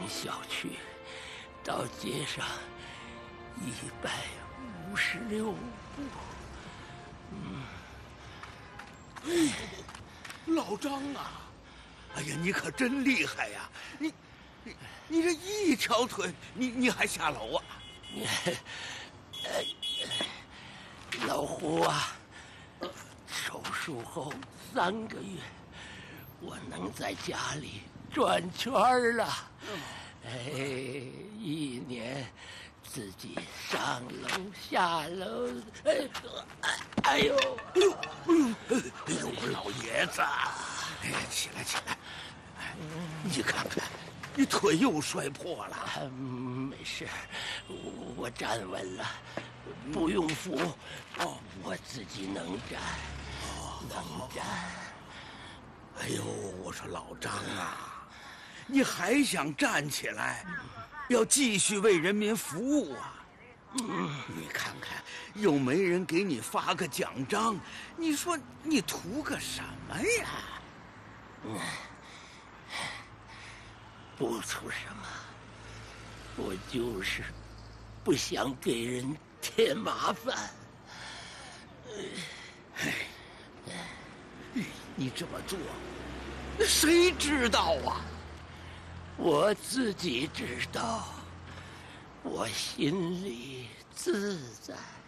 小区到街上156步。 老张啊，哎呀，你可真厉害呀！你这一条腿，你还下楼啊？ 老胡啊，手术后3个月，我能在家里转圈了。1年自己上楼下楼，哎呦， 老爷子，起来起来，你看看，你腿又摔破了。 没事，我站稳了，不用扶。我自己能站，能站。 哎呦，我说老张啊，你还想站起来，要继续为人民服务啊？你看看，又没人给你发个奖章，你说你图个什么呀？ 不图什么，我就是不想给人添麻烦。 你这么做，谁知道啊？ 我自己知道，我心里自在。